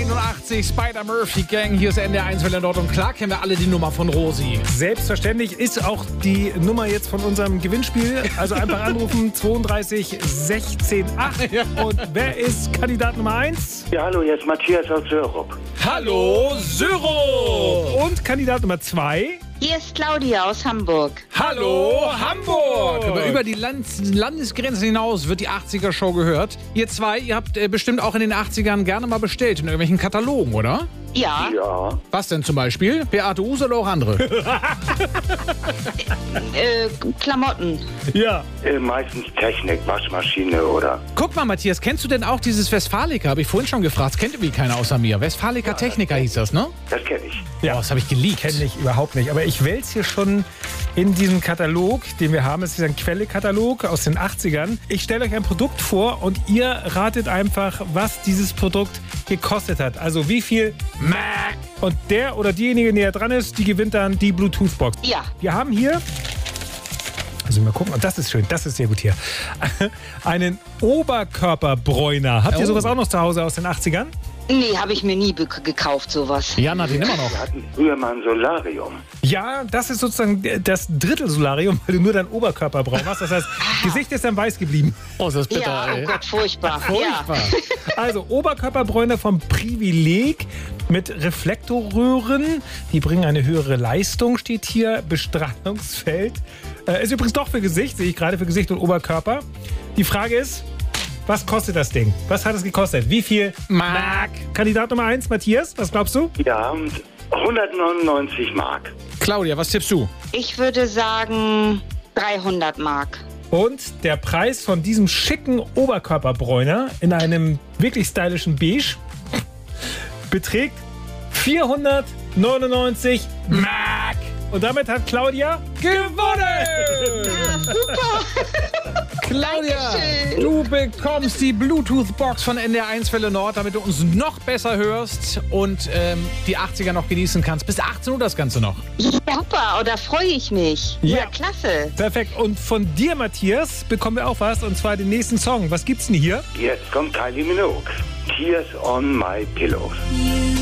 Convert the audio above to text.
89, Spider-Murphy Gang. Hier ist NDR 1 Welle Nord. Und klar kennen wir alle die Nummer von Rosi. Selbstverständlich ist auch die Nummer jetzt von unserem Gewinnspiel. Also einfach anrufen, 32 16 8. Ja. Und wer ist Kandidat Nummer 1? Ja, hallo, hier ist Matthias aus Sörup. Hallo, Syrup! Und Kandidat Nummer 2? Hier ist Claudia aus Hamburg. Hallo, Hamburg! Aber über die Landesgrenzen hinaus wird die 80er-Show gehört. Ihr zwei, ihr habt bestimmt auch in den 80ern gerne mal bestellt in irgendwelchen Katalogen, oder? Ja. Ja. Was denn zum Beispiel? Beate Uhse oder auch andere? Klamotten. Ja. Meistens Technik, Waschmaschine oder... Guck mal, Matthias, kennst du denn auch dieses Westfalica? Habe ich vorhin schon gefragt. Das kennt irgendwie keiner außer mir. Westfalica Technica hieß das, ne? Das kenne ich. Ja, Oh, das habe ich geliebt. kenne ich überhaupt nicht. Aber ich wälze hier schon in diesem Katalog, den wir haben. Es ist ein Quelle-Katalog aus den 80ern. Ich stelle euch ein Produkt vor und ihr ratet einfach, was dieses Produkt gekostet hat. Also wie viel Mark. Und der oder diejenige, die näher dran ist, die gewinnt dann die Bluetooth-Box. Ja. Wir haben hier, also mal gucken, und das ist schön, das ist sehr gut hier, einen Oberkörperbräuner. Habt ihr sowas auch noch zu Hause aus den 80ern? Nee, habe ich mir nie gekauft, sowas. Jan hat ihn immer noch. Wir hatten früher mal ein Solarium. Ja, das ist sozusagen das Drittel-Solarium, weil du nur deinen Oberkörper braun hast. Das heißt, Gesicht ist dann weiß geblieben. Oh, ist das bitter, Ja, ey. oh Gott, furchtbar. Furchtbar. Also Oberkörperbräuner vom Privileg mit Reflektorröhren. Die bringen eine höhere Leistung, steht hier. Bestrahlungsfeld. Ist übrigens doch für Gesicht, sehe ich gerade, für Gesicht und Oberkörper. Die Frage ist, was kostet das Ding? Was hat es gekostet? Wie viel Mark? Kandidat Nummer 1, Matthias, was glaubst du? Ja, und 199 Mark. Claudia, was tippst du? Ich würde sagen 300 Mark. Und der Preis von diesem schicken Oberkörperbräuner in einem wirklich stylischen Beige beträgt 499 Mark. Und damit hat Claudia gewonnen! Claudia, Dankeschön. du bekommst die Bluetooth-Box von NDR 1 Welle Nord, damit du uns noch besser hörst und die 80er noch genießen kannst. Bis 18 Uhr das Ganze noch. Super, oh, da freue ich mich. Ja. Ja, klasse. Perfekt. Und von dir, Matthias, bekommen wir auch was, und zwar den nächsten Song. Was gibt's denn hier? Jetzt kommt Kylie Minogue. Tears on my pillows.